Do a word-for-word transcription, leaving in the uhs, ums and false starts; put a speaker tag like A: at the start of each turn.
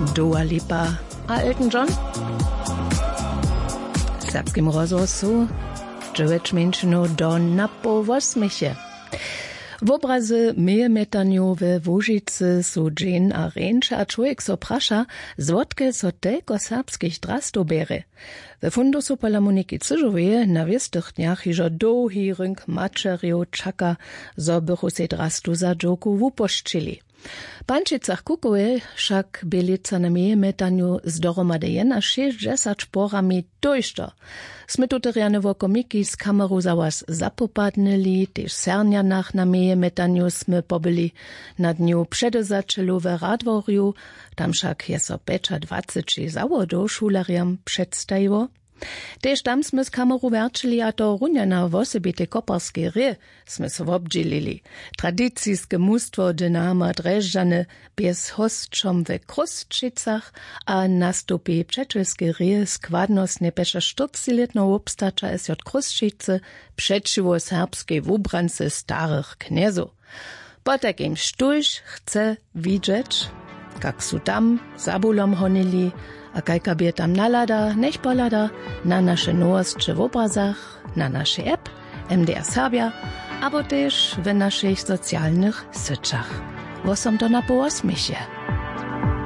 A: Dua Lipa a Elton John. W serbskim rozgłosu dziewięć minut do napo osmysie. W obrazy myjemetaniu we Łużycy su dżin a ręcz, a człowiek so prasza, zwodke so tylko serbskich drastów bere. We fundusu Palamoniki Cyżowie na wiestych dniach iżo dołhi rynk maczeriu czaka, zo bychu se drastu za dżoku wuposzczyli. Pančicach Kukowe však bylica na myjemetaniu zdoromady jena šestdesat porami dojšto. Sme tuteriane wo komiki z kameru za was zapopadnili, tež Sernjanach na myjemetaniu sme pobyli na dniu předezačelu v Radvorju, tam však je so peča dvadsať zavodov šulariam předstajivo. Tež tam sme z kameru verčili, a to runjana v osobite koparske ry sme so obdžilili. Tradicijske mustvo Dynama Drežďane bez hostčom ve Krustčicach a nastupi přečelske ry składnostne peša štyriletnou obstača es od Krustčice přečivo serbskej wubrance starych knezów. Po takim štuž chce widzieć, kak su tam zabulom honili, a kajka bie tam nalada, nech polada, na naše nowości w obrazach, na nasze app M D R Serbia, abo też w naszych socjalnych syczach. Wosom to na po osmysie.